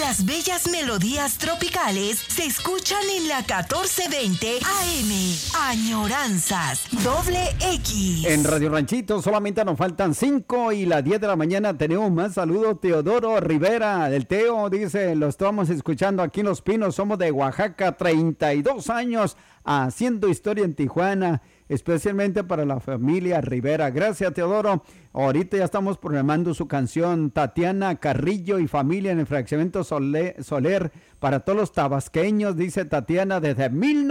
Las bellas melodías tropicales se escuchan en la 1420 AM. Añoranzas, X. En Radio Ranchito solamente nos faltan 5 y las 10 de la mañana tenemos más saludos. Teodoro Rivera, del Teo, dice, lo estamos escuchando aquí en Los Pinos, somos de Oaxaca, 32 años haciendo historia en Tijuana, especialmente para la familia Rivera. Gracias, Teodoro. Ahorita ya estamos programando su canción Tatiana Carrillo y familia en el fraccionamiento Soler para todos los tabasqueños, dice Tatiana, desde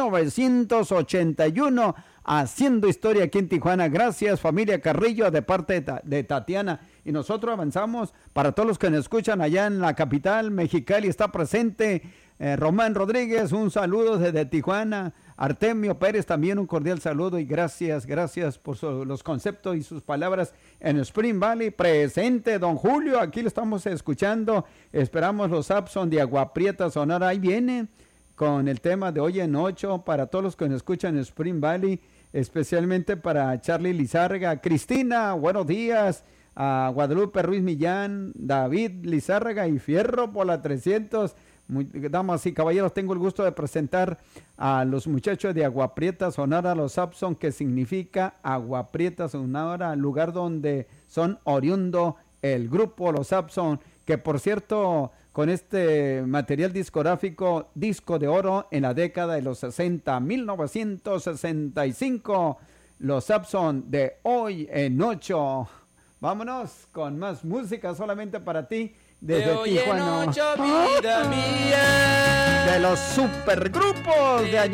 1981 haciendo historia aquí en Tijuana. Gracias, familia Carrillo, de parte de Tatiana. Y nosotros avanzamos para todos los que nos escuchan allá en la capital, Mexicali, está presente Román Rodríguez, un saludo desde Tijuana. Artemio Pérez, también un cordial saludo y gracias por los conceptos y sus palabras en Spring Valley. Presente, don Julio, aquí lo estamos escuchando. Esperamos los Abson de Agua Prieta, Sonora. Ahí viene con el tema de hoy en 8 para todos los que nos escuchan en Spring Valley, especialmente para Charlie Lizárraga. Cristina, buenos días. A Guadalupe Ruiz Millán, David Lizárraga y Fierro por la 300. Damas y caballeros, tengo el gusto de presentar a los muchachos de Agua Prieta, Sonora, los Abson, que significa Agua Prieta, Sonora, lugar donde son oriundo el grupo Los Abson, que por cierto, con este material discográfico, disco de oro en la década de los 60, 1965, Los Abson de hoy en 8. Vámonos con más música solamente para ti. Desde Tijuana, vida mía, de los supergrupos de allá.